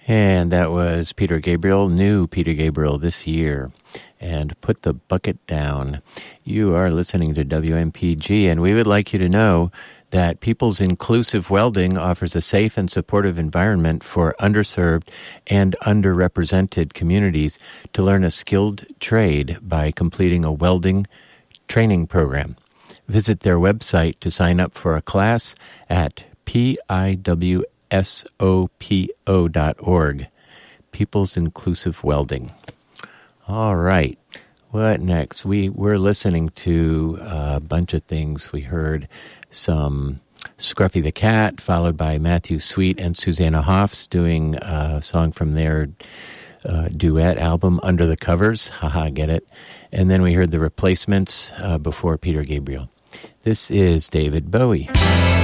And that was Peter Gabriel, new Peter Gabriel this year. And Put the Bucket Down. You are listening to WMPG, and we would like you to know that People's Inclusive Welding offers a safe and supportive environment for underserved and underrepresented communities to learn a skilled trade by completing a welding training program. Visit their website to sign up for a class at piwsopo.org. People's Inclusive Welding. All right. What next? We're listening to a bunch of things. We heard some Scruffy the Cat, followed by Matthew Sweet and Susanna Hoffs doing a song from their duet album, Under the Covers. Haha, get it. And then we heard The Replacements before Peter Gabriel. This is David Bowie.